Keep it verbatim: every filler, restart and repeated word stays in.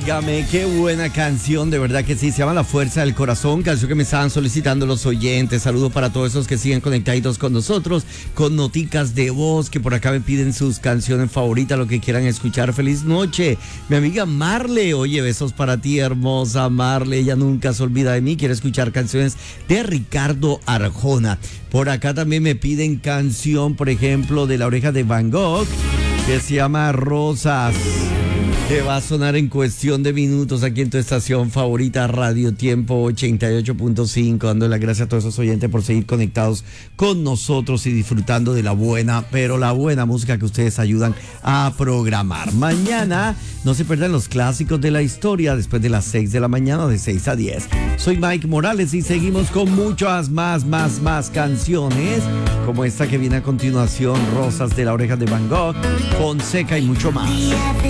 Óigame, qué buena canción, de verdad que sí, se llama La Fuerza del Corazón, canción que me estaban solicitando los oyentes. Saludos para todos esos que siguen conectados con nosotros, con noticas de voz, que por acá me piden sus canciones favoritas, lo que quieran escuchar. Feliz noche, mi amiga Marle, oye, besos para ti, hermosa Marle, ella nunca se olvida de mí, quiere escuchar canciones de Ricardo Arjona. Por acá también me piden canción, por ejemplo, de La Oreja de Van Gogh, que se llama Rosas, que va a sonar en cuestión de minutos aquí en tu estación favorita, Radio Tiempo ochenta y ocho punto cinco. Dando las gracias a todos esos oyentes por seguir conectados con nosotros y disfrutando de la buena, pero la buena música que ustedes ayudan a programar. Mañana no se pierdan los clásicos de la historia después de las seis de la mañana, de seis a diez. Soy Mike Morales y seguimos con muchas más, más, más canciones, como esta que viene a continuación, Rosas de La Oreja de Van Gogh, Fonseca y mucho más.